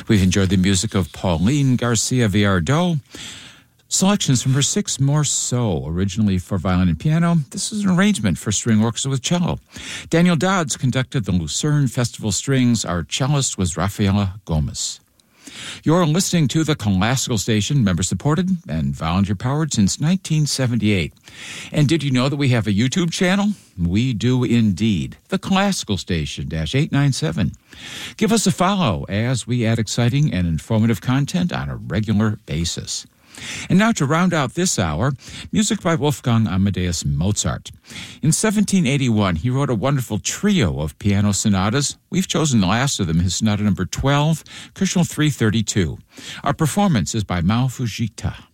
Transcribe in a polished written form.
We've enjoyed the music of Pauline Garcia Villardo. Selections from her Six Morceaux, originally for violin and piano. This is an arrangement for string orchestra with cello. Daniel Dodds conducted the Lucerne Festival Strings. Our cellist was Rafaela Gomez. You're listening to the Classical Station, member-supported and volunteer-powered since 1978. And did you know that we have a YouTube channel? We do indeed. The Classical Station -897. Give us a follow as we add exciting and informative content on a regular basis. And now to round out this hour, music by Wolfgang Amadeus Mozart. In 1781, he wrote a wonderful trio of piano sonatas. We've chosen the last of them, his sonata number 12, Köchel 332. Our performance is by Mao Fujita.